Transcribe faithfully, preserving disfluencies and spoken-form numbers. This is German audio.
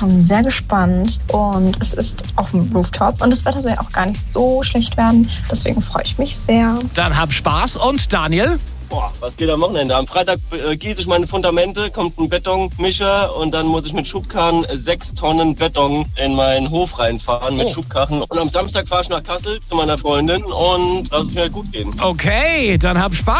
schon sehr gespannt und es ist auf dem Rooftop und das Wetter soll ja auch gar nicht so schlecht werden. Deswegen freue ich mich sehr. Dann hab Spaß. Und Daniel? Boah, was geht am Wochenende? Am Freitag äh, gieße ich meine Fundamente, kommt ein Betonmischer und dann muss ich mit Schubkarren sechs Tonnen Beton in meinen Hof reinfahren mit oh. Schubkarren. Und am Samstag fahre ich nach Kassel zu meiner Freundin und lass es mir gut gehen. Okay, dann hab Spaß.